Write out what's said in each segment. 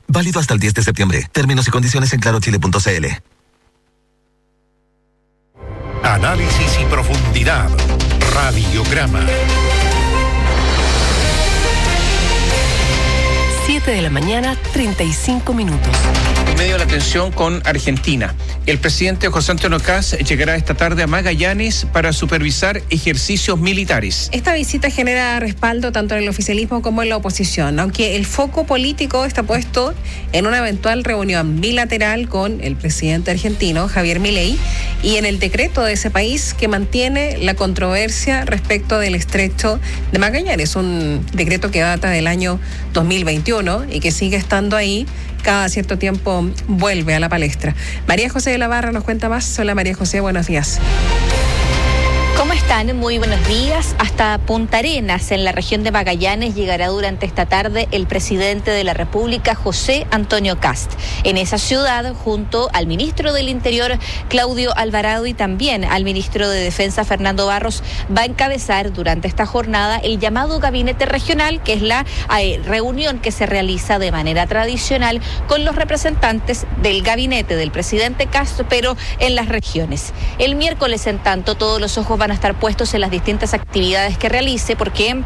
Válido hasta el 10 de septiembre. Términos y condiciones en clarochile.cl. Análisis y profundidad. Radiograma. 7 de la mañana, 35 minutos. En medio de la tensión con Argentina, el presidente José Antonio Kast llegará esta tarde a Magallanes para supervisar ejercicios militares. Esta visita genera respaldo tanto en el oficialismo como en la oposición, aunque el foco político está puesto en una eventual reunión bilateral con el presidente argentino, Javier Milei, y en el decreto de ese país que mantiene la controversia respecto del estrecho de Magallanes, un decreto que data del año 2021 y que sigue estando ahí. Cada cierto tiempo vuelve a la palestra. María José de la Barra nos cuenta más. Hola María José, buenos días. ¿Cómo están? Muy buenos días. Hasta Punta Arenas, en la región de Magallanes, llegará durante esta tarde el presidente de la República, José Antonio Kast. En esa ciudad, junto al ministro del Interior, Claudio Alvarado, y también al ministro de Defensa, Fernando Barros, va a encabezar durante esta jornada el llamado Gabinete Regional, que es la reunión que se realiza de manera tradicional con los representantes del gabinete del presidente Kast, pero en las regiones. El miércoles, en tanto, todos los ojos van a estar puestos en las distintas actividades que realice, porque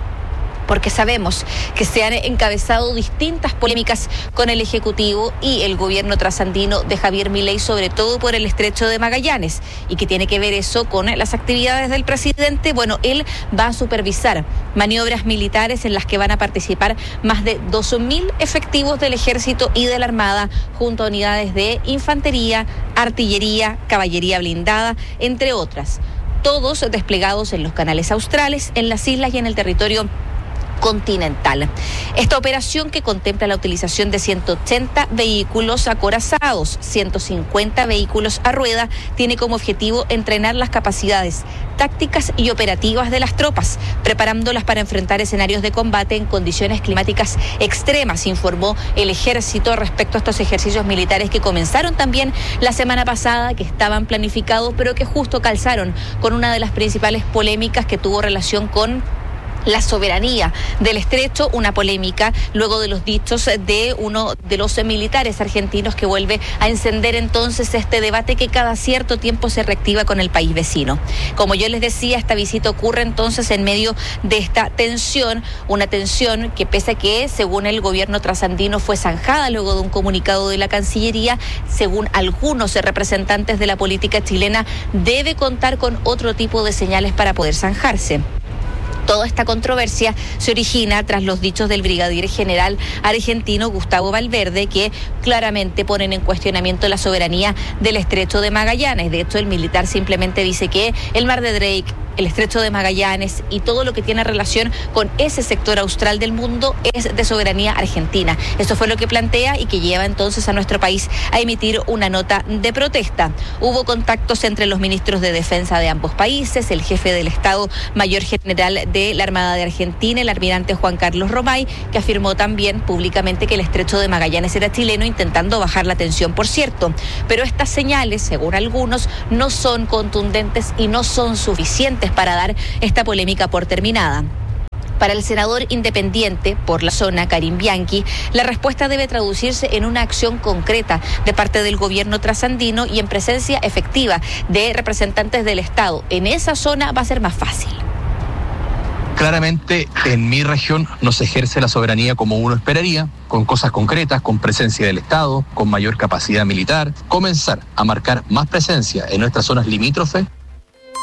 sabemos que se han encabezado distintas polémicas con el Ejecutivo y el gobierno trasandino de Javier Milei, sobre todo por el estrecho de Magallanes. ¿Y qué tiene que ver eso con las actividades del presidente? Bueno, él va a supervisar maniobras militares en las que van a participar más de 12.000 efectivos del Ejército y de la Armada, junto a unidades de infantería, artillería, caballería blindada, entre otras. Todos desplegados en los canales australes, en las islas y en el territorio continental. Esta operación, que contempla la utilización de 180 vehículos acorazados, 150 vehículos a rueda, tiene como objetivo entrenar las capacidades tácticas y operativas de las tropas, preparándolas para enfrentar escenarios de combate en condiciones climáticas extremas, informó el Ejército respecto a estos ejercicios militares que comenzaron también la semana pasada, que estaban planificados, pero que justo calzaron con una de las principales polémicas que tuvo relación con la soberanía del estrecho, una polémica luego de los dichos de uno de los militares argentinos, que vuelve a encender entonces este debate que cada cierto tiempo se reactiva con el país vecino. Como yo les decía, esta visita ocurre entonces en medio de esta tensión, una tensión que, pese a que según el gobierno trasandino fue zanjada luego de un comunicado de la Cancillería, según algunos representantes de la política chilena, debe contar con otro tipo de señales para poder zanjarse. Toda esta controversia se origina tras los dichos del brigadier general argentino Gustavo Valverde, que claramente ponen en cuestionamiento la soberanía del estrecho de Magallanes. De hecho, el militar simplemente dice que el mar de Drake, el estrecho de Magallanes y todo lo que tiene relación con ese sector austral del mundo es de soberanía argentina. Eso fue lo que plantea y que lleva entonces a nuestro país a emitir una nota de protesta. Hubo contactos entre los ministros de defensa de ambos países, el jefe del Estado Mayor General de la Armada de Argentina, el almirante Juan Carlos Romay, que afirmó también públicamente que el estrecho de Magallanes era chileno, intentando bajar la tensión, por cierto. Pero estas señales, según algunos, no son contundentes y no son suficientes para dar esta polémica por terminada. Para el senador independiente por la zona, Karim Bianchi, la respuesta debe traducirse en una acción concreta de parte del gobierno trasandino y en presencia efectiva de representantes del Estado. En esa zona va a ser más fácil. Claramente en mi región no se ejerce la soberanía como uno esperaría, con cosas concretas, con presencia del Estado, con mayor capacidad militar, comenzar a marcar más presencia en nuestras zonas limítrofes